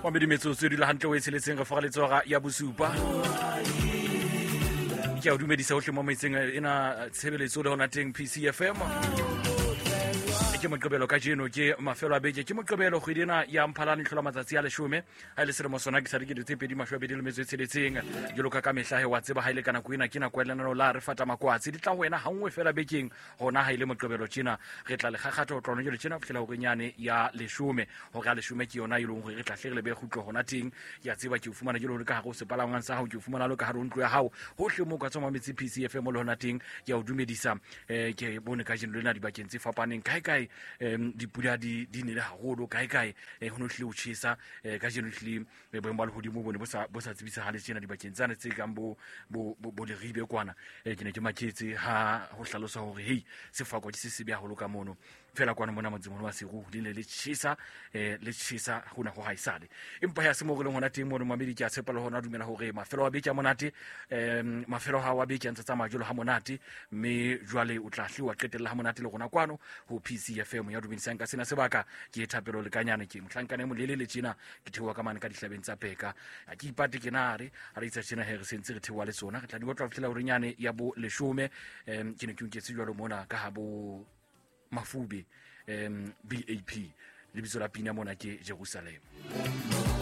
wa medimetsotso di la hantle o e tsheletseng re foga letsoga ya bosupa ke a o dumedisa ohle mo metseng ena tshebeletso le hona teng PCFM ke moqebelo ka jeno ke mafelo a beke ke moqebelo kgwedi ena ya Mphalane hlola matsatsi a 10 ha ile seremo sona ke sa dikete tse pedi mashwabedi le metso e tsheletseng ke loka ka mehlahe wa tseba ha ile kana kuina ke na kwelana la re fata makwatsi di tla ho wena ha nngwe fela bekeng hona ha ile moqebelo tjena re tla le gagata ho tlona jelo tjena fihlela ho renyane ya 10 ho ga 10 ke yona ilong re tla hlegele be khutlo hona teng ya tseba ke o fumana jelo ka go sepalangwang sa hao ke o fumana lo ka ha ntlo ya hao hohle mo ka tsoma metsi PCFM le hona teng ya o dumedisa ke bone ka jeno lena dibakeng tse fapaneng kae dipula di nele haholo kae ho no hle o tjhesa ka jeno hle boemo ba lehodimo bone bo sa tsebisa ha le tjena dibakeng tsane tse kang bo le ribe kwana ke ne ke maketse ha ho hlalosa hore hei sefako ke se sebe haholo ka mono fela kwana mona motseng wa Seru le tjhesa hona ho haisale empa ya semo re le hona teng mo mamedi ke a tshepa le hona dumela hore mafelo wa beke a monate mafelo ha wa beke a ntse tsa majolo ha monate mme jwale o tla hliwa qetella ha monate le rona kwano ho PCFM ya dumisang ka sena sebaka ke thapelo le kanyana ke mohlankane mo lelele tjena ke thewa ka mane ka dihlabeng tsa peka a ke ipate ke nare a re itsa tjena he re sentse re thewa le tsona re tla di go tla fihlela hore nyane ya bo 10 ke ne ke unketse jwalo mona ka ha bo Mafube BAP lebitso la pina mona ke Jerusalem.